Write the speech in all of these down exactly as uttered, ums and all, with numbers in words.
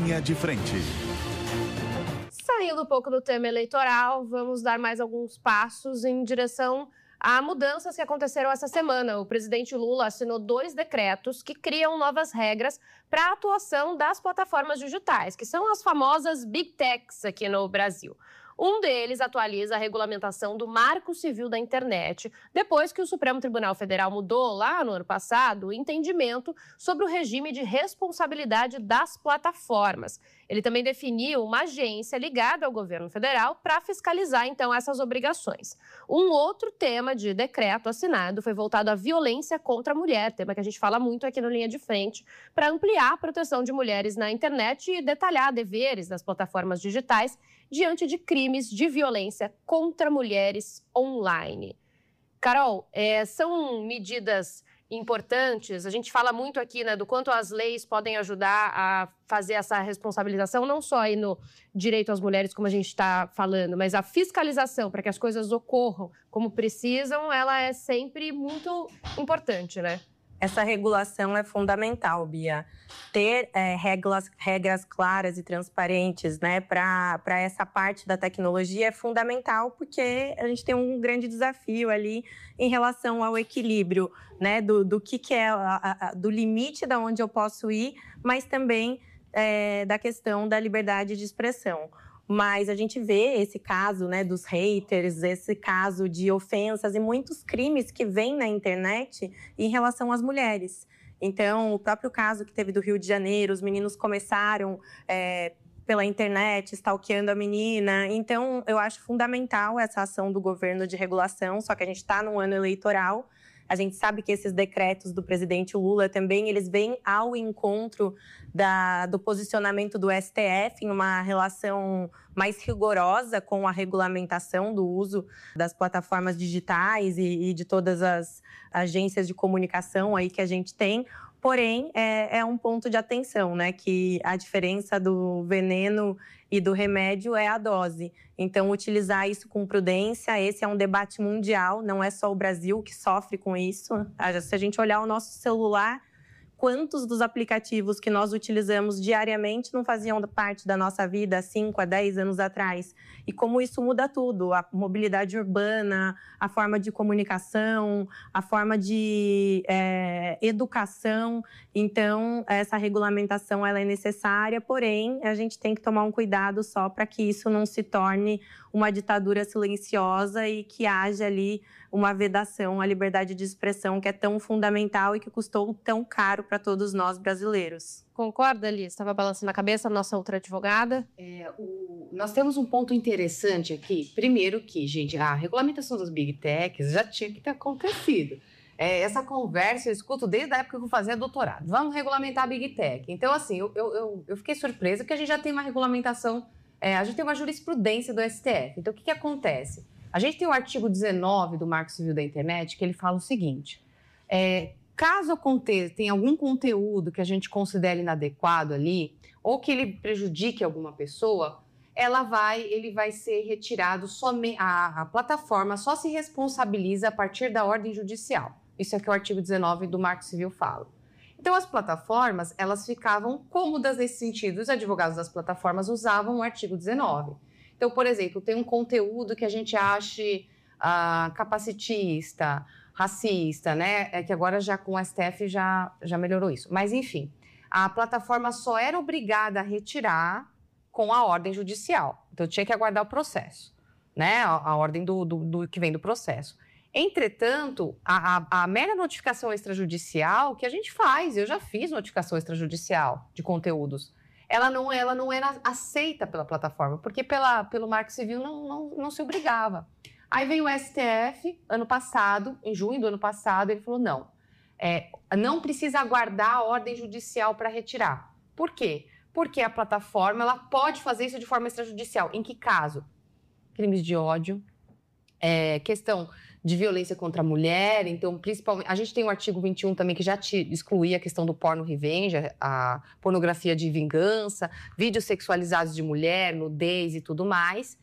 Linha de Frente. Saindo um pouco do tema eleitoral, vamos dar mais alguns passos em direção a mudanças que aconteceram essa semana. O presidente Lula assinou dois decretos que criam novas regras para a atuação das plataformas digitais, que são as famosas Big Techs aqui no Brasil. Um deles atualiza a regulamentação do Marco Civil da Internet, depois que o Supremo Tribunal Federal mudou, lá no ano passado, o entendimento sobre o regime de responsabilidade das plataformas. Ele também definiu uma agência ligada ao governo federal para fiscalizar, então, essas obrigações. Um outro tema de decreto assinado foi voltado à violência contra a mulher, tema que a gente fala muito aqui no Linha de Frente, para ampliar a proteção de mulheres na internet e detalhar deveres das plataformas digitais diante de crimes de violência contra mulheres online. Carol, é, são medidas importantes. A gente fala muito aqui, né, do quanto as leis podem ajudar a fazer essa responsabilização, não só aí no direito às mulheres, como a gente está falando, mas a fiscalização para que as coisas ocorram como precisam, ela é sempre muito importante, né? Essa regulação é fundamental, Bia. Ter é, regras, regras claras e transparentes, né, para essa parte da tecnologia é fundamental, porque a gente tem um grande desafio ali em relação ao equilíbrio, né, do, do que, que é a, a, do limite da onde eu posso ir, mas também é, da questão da liberdade de expressão. Mas a gente vê esse caso, né, dos haters, esse caso de ofensas e muitos crimes que vêm na internet em relação às mulheres. Então, o próprio caso que teve do Rio de Janeiro, os meninos começaram é, pela internet, stalkeando a menina. Então, eu acho fundamental essa ação do governo de regulação, só que a gente está num ano eleitoral. A gente sabe que esses decretos do presidente Lula também, eles vêm ao encontro da, do posicionamento do S T F em uma relação mais rigorosa com a regulamentação do uso das plataformas digitais e, e de todas as agências de comunicação aí que a gente tem. Porém, é, é um ponto de atenção, né? Que a diferença do veneno e do remédio é a dose. Então, utilizar isso com prudência, esse é um debate mundial, não é só o Brasil que sofre com isso. Se a gente olhar o nosso celular, quantos dos aplicativos que nós utilizamos diariamente não faziam parte da nossa vida há cinco a dez anos atrás? E como isso muda tudo, a mobilidade urbana, a forma de comunicação, a forma de é, educação. Então, essa regulamentação ela é necessária, porém, a gente tem que tomar um cuidado só para que isso não se torne uma ditadura silenciosa e que haja ali uma vedação à liberdade de expressão que é tão fundamental e que custou tão caro para todos nós brasileiros. Concorda, Liz? Estava balançando a cabeça a nossa outra advogada. É, o... Nós temos um ponto interessante aqui. Primeiro que, gente, a regulamentação das Big Techs já tinha que ter acontecido. É, essa conversa eu escuto desde a época que eu fazia doutorado. Vamos regulamentar a Big Tech. Então, assim, eu, eu, eu fiquei surpresa porque a gente já tem uma regulamentação, é, a gente tem uma jurisprudência do S T F. Então, o que, que acontece? A gente tem o artigo dezenove do Marco Civil da Internet, que ele fala o seguinte, é, caso aconteça, tenha algum conteúdo que a gente considere inadequado ali, ou que ele prejudique alguma pessoa, ela vai, ele vai ser retirado, somente, a, a plataforma só se responsabiliza a partir da ordem judicial. Isso é que o artigo dezenove do Marco Civil fala. Então, as plataformas, elas ficavam cômodas nesse sentido. Os advogados das plataformas usavam o artigo dezenove. Então, por exemplo, tem um conteúdo que a gente ache ah, capacitista, racista, né? É que agora já com o S T F já, já melhorou isso. Mas, enfim, a plataforma só era obrigada a retirar com a ordem judicial. Então, tinha que aguardar o processo, né? A, a ordem do, do, do que vem do processo. Entretanto, a, a, a mera notificação extrajudicial que a gente faz, eu já fiz notificação extrajudicial de conteúdos, ela não, ela não era aceita pela plataforma, porque pela, pelo Marco Civil não, não, não se obrigava. Aí veio o S T F, ano passado, em junho do ano passado, ele falou, não, é, não precisa aguardar a ordem judicial para retirar. Por quê? Porque a plataforma ela pode fazer isso de forma extrajudicial. Em que caso? Crimes de ódio, é, questão de violência contra a mulher, então, principalmente... A gente tem o artigo vinte e um também, que já te excluía a questão do porno revenge, a pornografia de vingança, vídeos sexualizados de mulher, nudez e tudo mais.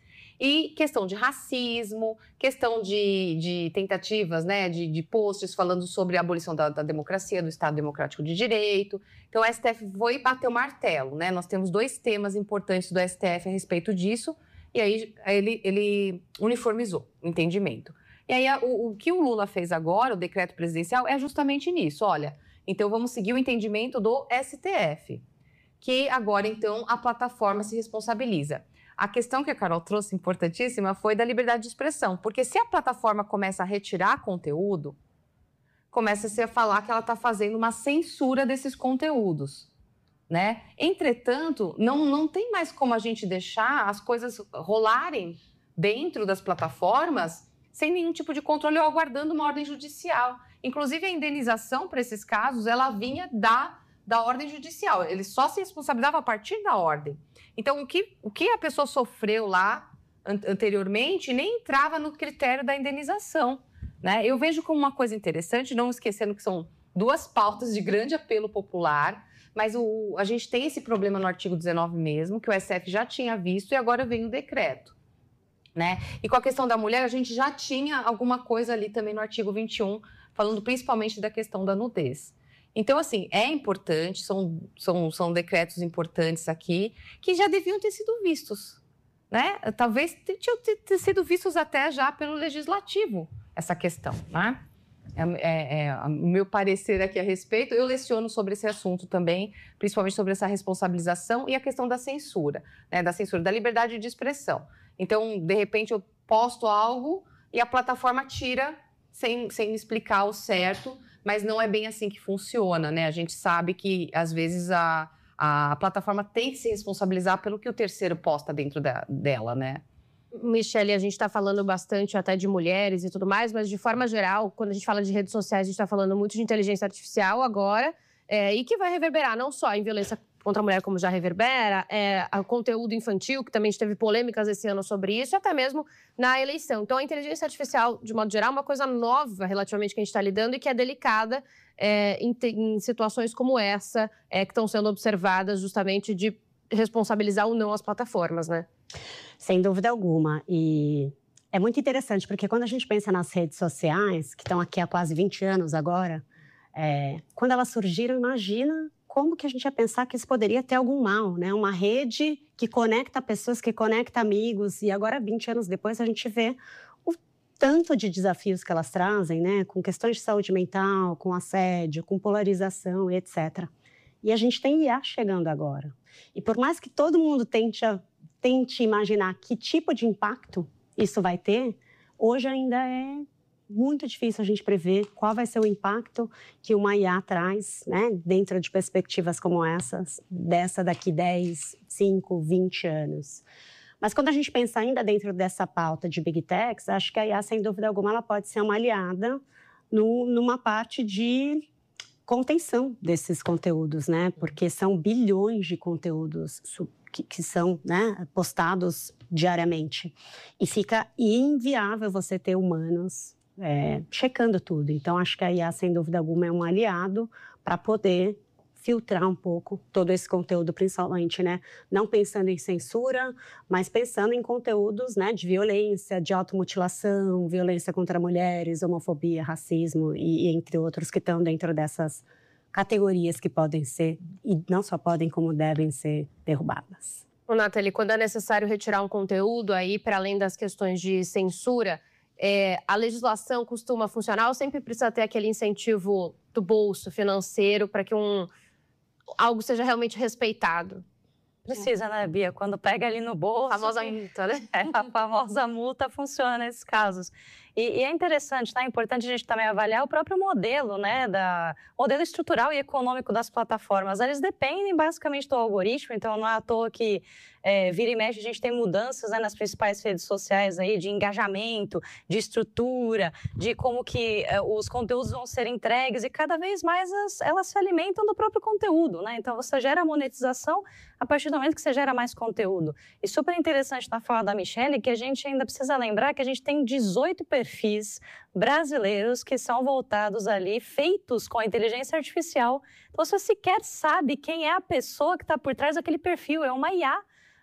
E questão de racismo, questão de, de tentativas, né, de, de posts falando sobre a abolição da, da democracia, do Estado Democrático de Direito. Então, o S T F foi bater o martelo, né? Nós temos dois temas importantes do S T F a respeito disso, e aí ele, ele uniformizou o entendimento. E aí, o, o que o Lula fez agora, o decreto presidencial, é justamente nisso. Olha, então vamos seguir o entendimento do S T F, que agora, então, a plataforma se responsabiliza. A questão que a Carol trouxe, importantíssima, foi da liberdade de expressão. Porque se a plataforma começa a retirar conteúdo, começa-se a falar que ela está fazendo uma censura desses conteúdos, né? Entretanto, não, não tem mais como a gente deixar as coisas rolarem dentro das plataformas sem nenhum tipo de controle ou aguardando uma ordem judicial. Inclusive, a indenização para esses casos, ela vinha da... da ordem judicial, ele só se responsabilizava a partir da ordem. Então, o que, o que a pessoa sofreu lá an- anteriormente nem entrava no critério da indenização, né? Eu vejo como uma coisa interessante, não esquecendo que são duas pautas de grande apelo popular, mas o, a gente tem esse problema no artigo dezenove mesmo, que o S T F já tinha visto e agora vem o decreto, né? E com a questão da mulher, a gente já tinha alguma coisa ali também no artigo vinte e um, falando principalmente da questão da nudez. Então, assim, é importante, são, são, são decretos importantes aqui, que já deviam ter sido vistos, né? Talvez tenham ter sido vistos até já pelo Legislativo, essa questão, né? É, é, é, o meu parecer aqui a respeito, eu leciono sobre esse assunto também, principalmente sobre essa responsabilização e a questão da censura, né? Da censura, da liberdade de expressão. Então, de repente, eu posto algo e a plataforma tira sem, sem explicar o certo, mas não é bem assim que funciona, né? A gente sabe que, às vezes, a, a plataforma tem que se responsabilizar pelo que o terceiro posta dentro da, dela, né? Michele, a gente está falando bastante até de mulheres e tudo mais, mas de forma geral, quando a gente fala de redes sociais, a gente está falando muito de inteligência artificial agora, é, e que vai reverberar não só em violência contra a mulher, como já reverbera, é, o conteúdo infantil, que também teve polêmicas esse ano sobre isso, e até mesmo na eleição. Então, a inteligência artificial, de modo geral, é uma coisa nova, relativamente, que a gente está lidando e que é delicada é, em, em situações como essa, é, que estão sendo observadas justamente de responsabilizar ou não as plataformas, né? Sem dúvida alguma. E é muito interessante, porque quando a gente pensa nas redes sociais, que estão aqui há quase vinte anos agora, é, quando elas surgiram, imagina como que a gente ia pensar que isso poderia ter algum mal, né? Uma rede que conecta pessoas, que conecta amigos. E agora, vinte anos depois, a gente vê o tanto de desafios que elas trazem, né? Com questões de saúde mental, com assédio, com polarização, etcétera. E a gente tem I A chegando agora. E por mais que todo mundo tente, tente imaginar que tipo de impacto isso vai ter, hoje ainda é muito difícil a gente prever qual vai ser o impacto que uma I A traz, né, dentro de perspectivas como essas, dessa daqui dez, cinco, vinte anos. Mas quando a gente pensa ainda dentro dessa pauta de Big Techs, acho que a I A, sem dúvida alguma, ela pode ser uma aliada no, numa parte de contenção desses conteúdos, né? Porque são bilhões de conteúdos que, que são, né, postados diariamente. E fica inviável você ter humanos É, checando tudo. Então, acho que a I A, sem dúvida alguma, é um aliado para poder filtrar um pouco todo esse conteúdo, principalmente, né? Não pensando em censura, mas pensando em conteúdos, né, de violência, de automutilação, violência contra mulheres, homofobia, racismo e, e entre outros que estão dentro dessas categorias que podem ser, e não só podem, como devem ser derrubadas. Ô, Nathalie, quando é necessário retirar um conteúdo aí, para além das questões de censura, É, a legislação costuma funcionar ou sempre precisa ter aquele incentivo do bolso financeiro para que um, algo seja realmente respeitado? Precisa, né, Bia? Quando pega ali no bolso... A famosa multa, né? É, a famosa multa funciona nesses casos. E, e é interessante, tá? É importante a gente também avaliar o próprio modelo, né? Da, modelo estrutural e econômico das plataformas. Eles dependem basicamente do algoritmo, então não é à toa que é, vira e mexe a gente tem mudanças, né, nas principais redes sociais aí, de engajamento, de estrutura, de como que é, os conteúdos vão ser entregues e cada vez mais as, elas se alimentam do próprio conteúdo, né? Então você gera monetização a partir do momento que você gera mais conteúdo. E super interessante na fala da Michele que a gente ainda precisa lembrar que a gente tem dezoito perfis brasileiros que são voltados ali, feitos com a inteligência artificial. Então você sequer sabe quem é a pessoa que está por trás daquele perfil, é uma I A.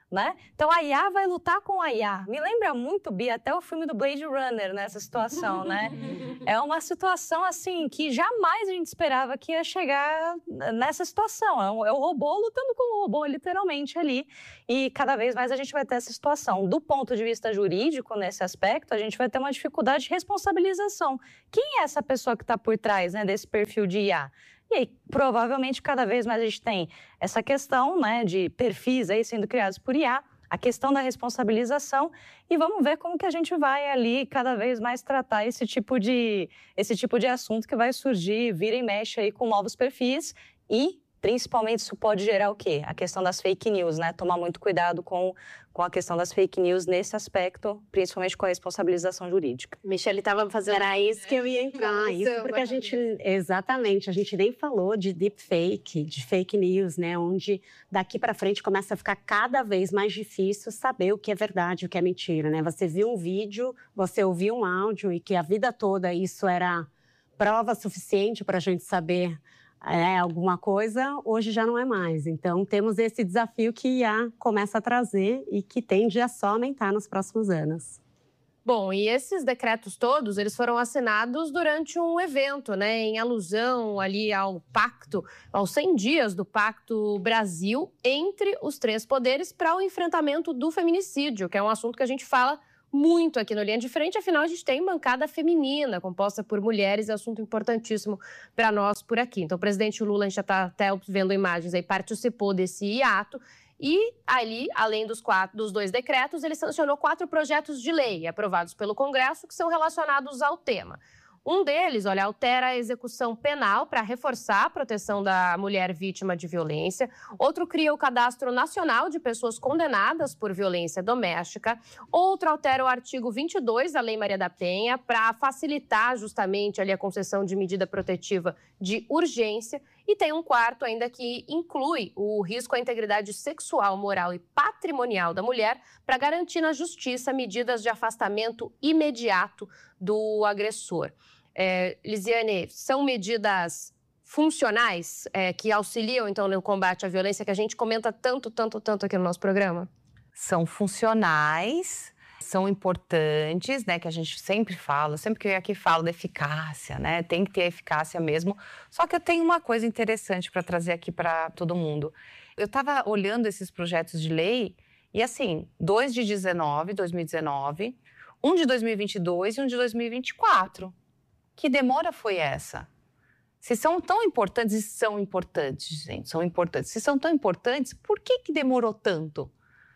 né? Então, a I A vai lutar com a I A. Me lembra muito, Bia, até o filme do Blade Runner nessa situação, né? É uma situação, assim, que jamais a gente esperava que ia chegar nessa situação. É o, é o robô lutando com o robô, literalmente, ali. E cada vez mais a gente vai ter essa situação. Do ponto de vista jurídico, nesse aspecto, a gente vai ter uma dificuldade de responsabilização. Quem é essa pessoa que está por trás, né, desse perfil de I A? E aí, provavelmente, cada vez mais a gente tem essa questão, né, de perfis aí sendo criados por I A, a questão da responsabilização, e vamos ver como que a gente vai ali cada vez mais tratar esse tipo de, esse tipo de assunto que vai surgir, vira e mexe aí com novos perfis e, principalmente, isso pode gerar o quê? A questão das fake news, né? Tomar muito cuidado com, com a questão das fake news nesse aspecto, principalmente com a responsabilização jurídica. Michele estava fazendo... Era isso que eu ia entrar, isso porque a gente... Exatamente, a gente nem falou de deepfake, de fake news, né? Onde daqui para frente começa a ficar cada vez mais difícil saber o que é verdade e o que é mentira, né? Você viu um vídeo, você ouviu um áudio e que a vida toda isso era prova suficiente para a gente saber... É, alguma coisa, hoje já não é mais. Então, temos esse desafio que I A começa a trazer e que tende a só aumentar nos próximos anos. Bom, e esses decretos todos, eles foram assinados durante um evento, né, em alusão ali ao pacto, aos cem dias do Pacto Brasil entre os três poderes para o enfrentamento do feminicídio, que é um assunto que a gente fala muito aqui no Linha de Frente, afinal a gente tem bancada feminina, composta por mulheres, é assunto importantíssimo para nós por aqui. Então o presidente Lula, a gente já está até vendo imagens aí, participou desse ato e ali, além dos, quatro, dos dois decretos, ele sancionou quatro projetos de lei aprovados pelo Congresso que são relacionados ao tema. Um deles, olha, altera a execução penal para reforçar a proteção da mulher vítima de violência. Outro cria o Cadastro Nacional de Pessoas Condenadas por Violência Doméstica. Outro altera o artigo vinte e dois da Lei Maria da Penha para facilitar justamente ali a concessão de medida protetiva de urgência. E tem um quarto ainda que inclui o risco à integridade sexual, moral e patrimonial da mulher para garantir na justiça medidas de afastamento imediato do agressor. É, Lisiane, são medidas funcionais é, que auxiliam, então, no combate à violência que a gente comenta tanto, tanto, tanto aqui no nosso programa? São funcionais, são importantes, né, que a gente sempre fala, sempre que eu aqui falo da eficácia, né, tem que ter eficácia mesmo. Só que eu tenho uma coisa interessante para trazer aqui para todo mundo. Eu estava olhando esses projetos de lei e, assim, dois de dezenove, dois mil e dezenove, um de dois mil e vinte e dois e um de dois mil e vinte e quatro. Que demora foi essa? Se são tão importantes, e são importantes, gente, são importantes. Se são tão importantes, por que que demorou tanto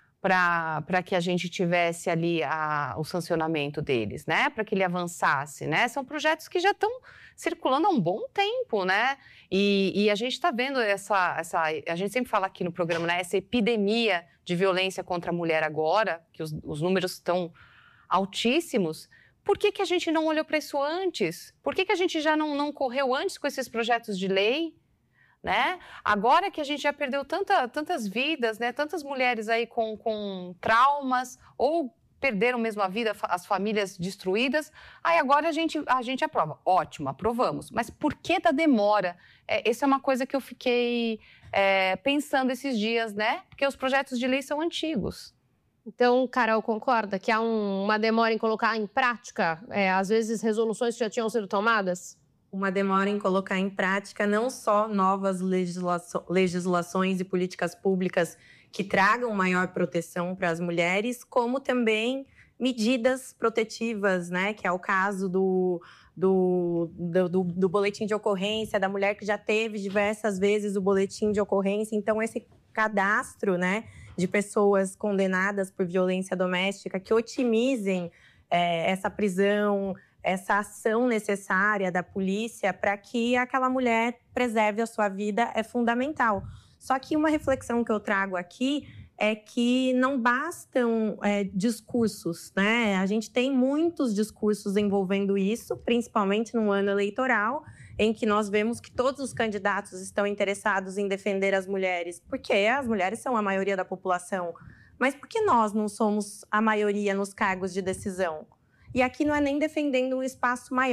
para que a gente tivesse ali a, o sancionamento deles, né? Para que ele avançasse, né? São projetos que já estão circulando há um bom tempo, né? E, e a gente está vendo essa, essa... A gente sempre fala aqui no programa, né? Essa epidemia de violência contra a mulher agora, que os, os números estão altíssimos. Por que que a gente não olhou para isso antes? Por que que a gente já não, não correu antes com esses projetos de lei? Né? Agora que a gente já perdeu tanta, tantas vidas, né? Tantas mulheres aí com, com traumas ou perderam mesmo a vida, as famílias destruídas, aí agora a gente, a gente aprova. Ótimo, aprovamos. Mas por que da demora? É, essa é uma coisa que eu fiquei é, pensando esses dias, né? Porque os projetos de lei são antigos. Então, Carol, concorda que há um, uma demora em colocar em prática, é, às vezes, resoluções que já tinham sido tomadas? Uma demora em colocar em prática não só novas legislaço- legislações e políticas públicas que tragam maior proteção para as mulheres, como também medidas protetivas, né? Que é o caso do, do, do, do, do boletim de ocorrência, da mulher que já teve diversas vezes o boletim de ocorrência. Então, esse cadastro, né, de pessoas condenadas por violência doméstica que otimizem é, essa prisão, essa ação necessária da polícia para que aquela mulher preserve a sua vida é fundamental. Só que uma reflexão que eu trago aqui é que não bastam é, discursos, né? A gente tem muitos discursos envolvendo isso, principalmente no ano eleitoral, em que nós vemos que todos os candidatos estão interessados em defender as mulheres, porque as mulheres são a maioria da população. Mas por que nós não somos a maioria nos cargos de decisão? E aqui não é nem defendendo um espaço maior,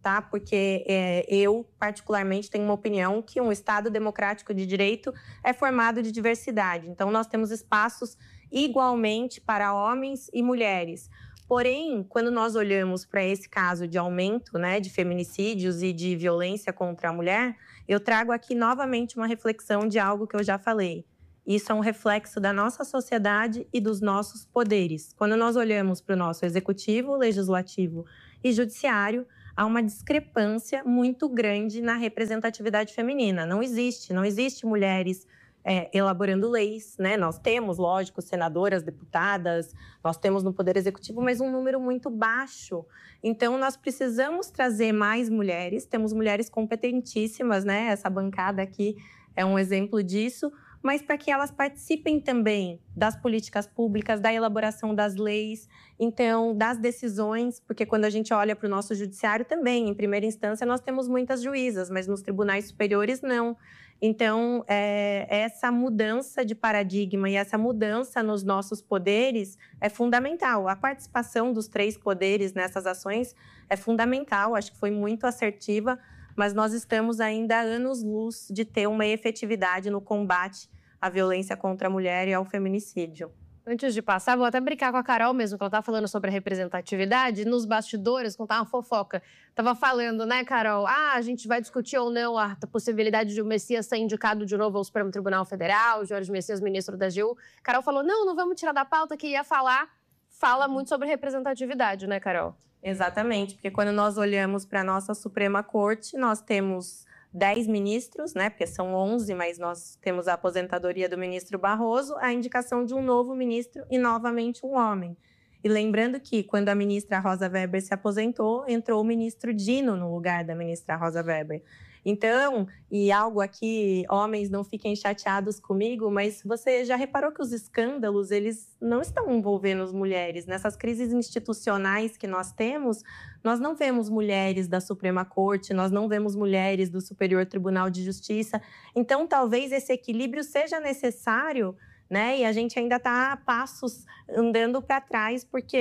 tá? Porque é, eu, particularmente, tenho uma opinião que um Estado democrático de direito é formado de diversidade. Então, nós temos espaços igualmente para homens e mulheres. Porém, quando nós olhamos para esse caso de aumento, né, de feminicídios e de violência contra a mulher, eu trago aqui novamente uma reflexão de algo que eu já falei. Isso é um reflexo da nossa sociedade e dos nossos poderes. Quando nós olhamos para o nosso executivo, legislativo e judiciário, há uma discrepância muito grande na representatividade feminina. Não existe, não existe mulheres é, elaborando leis, né? Nós temos, lógico, senadoras, deputadas, nós temos no Poder Executivo, mas um número muito baixo. Então, nós precisamos trazer mais mulheres, temos mulheres competentíssimas, né? Essa bancada aqui é um exemplo disso, mas para que elas participem também das políticas públicas, da elaboração das leis, então, das decisões, porque quando a gente olha para o nosso judiciário também, em primeira instância, nós temos muitas juízas, mas nos tribunais superiores, não. Então, é, essa mudança de paradigma e essa mudança nos nossos poderes é fundamental. A participação dos três poderes nessas ações é fundamental, acho que foi muito assertiva, mas nós estamos ainda a anos-luz de ter uma efetividade no combate à violência contra a mulher e ao feminicídio. Antes de passar, vou até brincar com a Carol mesmo, que ela estava falando sobre a representatividade. Nos bastidores, contar uma fofoca. Estava falando, né, Carol? Ah, a gente vai discutir ou não a possibilidade de o Messias ser indicado de novo ao Supremo Tribunal Federal, Jorge Messias, ministro da A G U. Carol falou, não, não vamos tirar da pauta, que ia falar. Fala muito sobre representatividade, né, Carol? Exatamente, porque quando nós olhamos para a nossa Suprema Corte, nós temos dez ministros, né, porque são onze, mas nós temos a aposentadoria do ministro Barroso, a indicação de um novo ministro e, novamente, um homem. E lembrando que, quando a ministra Rosa Weber se aposentou, entrou o ministro Dino no lugar da ministra Rosa Weber. Então, e algo aqui, homens, não fiquem chateados comigo, mas você já reparou que os escândalos, eles não estão envolvendo as mulheres. Nessas crises institucionais que nós temos, nós não vemos mulheres da Suprema Corte, nós não vemos mulheres do Superior Tribunal de Justiça. Então, talvez esse equilíbrio seja necessário, né? E a gente ainda está a passos andando para trás, porque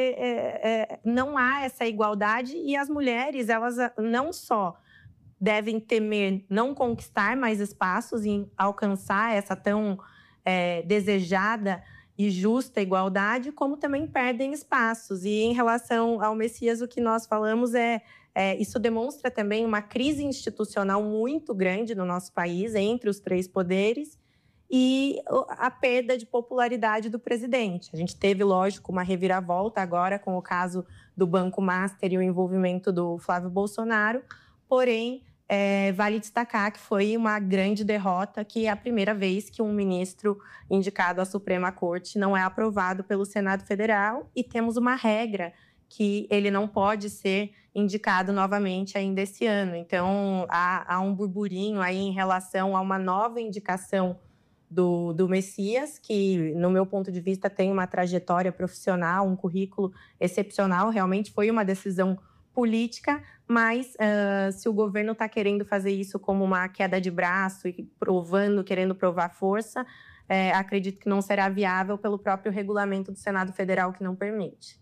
é, é, não há essa igualdade e as mulheres, elas não só devem temer não conquistar mais espaços e alcançar essa tão é, desejada e justa igualdade, como também perdem espaços. E em relação ao Messias, o que nós falamos é, é isso demonstra também uma crise institucional muito grande no nosso país, entre os três poderes, e a perda de popularidade do presidente. A gente teve, lógico, uma reviravolta agora com o caso do Banco Master e o envolvimento do Flávio Bolsonaro, porém, é, vale destacar que foi uma grande derrota, que é a primeira vez que um ministro indicado à Suprema Corte não é aprovado pelo Senado Federal, e temos uma regra que ele não pode ser indicado novamente ainda esse ano. Então, há, há um burburinho aí em relação a uma nova indicação do, do Messias, que, no meu ponto de vista, tem uma trajetória profissional, um currículo excepcional. Realmente foi uma decisão política, mas uh, se o governo está querendo fazer isso como uma queda de braço e provando, querendo provar força, é, acredito que não será viável pelo próprio regulamento do Senado Federal, que não permite.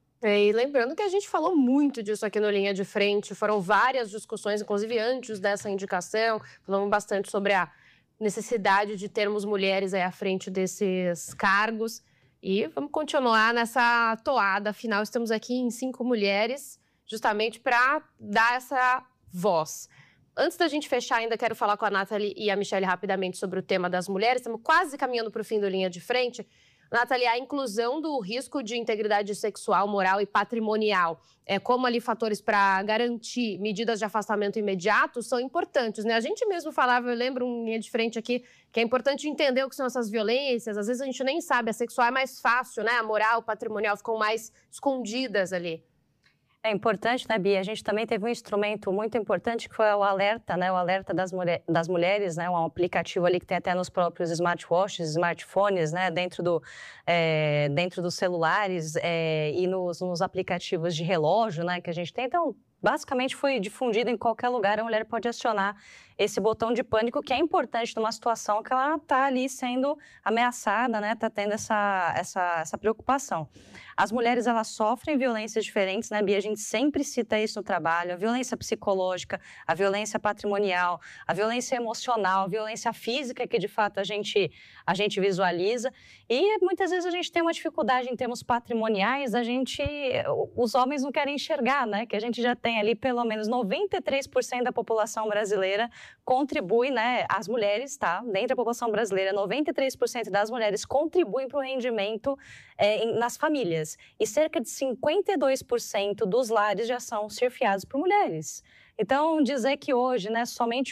E lembrando que a gente falou muito disso aqui no Linha de Frente, foram várias discussões, inclusive antes dessa indicação, falamos bastante sobre a necessidade de termos mulheres aí à frente desses cargos, e vamos continuar nessa toada. Afinal, estamos aqui em cinco mulheres, justamente para dar essa voz. Antes da gente fechar, ainda quero falar com a Nathalie e a Michelle rapidamente sobre o tema das mulheres. Estamos quase caminhando para o fim do Linha de Frente. Nathalie, a inclusão do risco de integridade sexual, moral e patrimonial, é, como ali fatores para garantir medidas de afastamento imediato, são importantes, né? A gente mesmo falava, eu lembro um Linha de Frente aqui, que é importante entender o que são essas violências. Às vezes a gente nem sabe, a sexual é mais fácil, né? A moral, o patrimonial ficam mais escondidas ali. É importante, né, Bia? A gente também teve um instrumento muito importante que foi o alerta, né? O alerta das, mulher, das mulheres, né? Um aplicativo ali que tem até nos próprios smartwatches, smartphones, né? Dentro, do, é, dentro dos celulares é, e nos, nos aplicativos de relógio, né? Que a gente tem. Então, basicamente foi difundido em qualquer lugar, a mulher pode acionar esse botão de pânico, que é importante numa situação que ela está ali sendo ameaçada, né? Está tendo essa, essa, essa preocupação. As mulheres, elas sofrem violências diferentes, né, Bia? A gente sempre cita isso no trabalho, a violência psicológica, a violência patrimonial, a violência emocional, a violência física, que de fato a gente, a gente visualiza. E muitas vezes a gente tem uma dificuldade em termos patrimoniais, a gente, os homens não querem enxergar, né? Que a gente já tem ali pelo menos noventa e três por cento da população brasileira contribui, né? As mulheres, tá? Dentro da população brasileira, noventa e três por cento das mulheres contribuem para o rendimento é, em, nas famílias. E cerca de cinquenta e dois por cento dos lares já são chefiados por mulheres. Então, dizer que hoje, né, somente